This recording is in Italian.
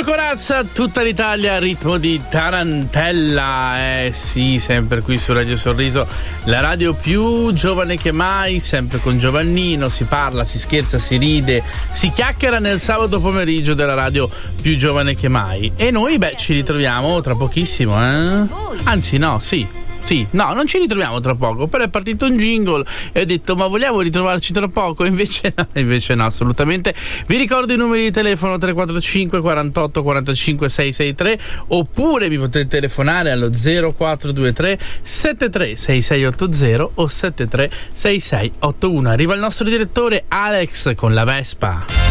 Corazza, tutta l'Italia a ritmo di tarantella. Sì, sempre qui su Radio Sorriso, la radio più giovane che mai, sempre con Giovannino. Si parla, si scherza, si ride, si chiacchiera nel sabato pomeriggio della radio più giovane che mai. E noi, ci ritroviamo tra pochissimo, Anzi, no, no, non ci ritroviamo tra poco, però è partito un jingle e ho detto ma vogliamo ritrovarci tra poco? Invece no, assolutamente. Vi ricordo i numeri di telefono 345 48 45 663 oppure vi potete telefonare allo 0423 73 6680 o 73 6681. Arriva il nostro direttore Alex con la Vespa.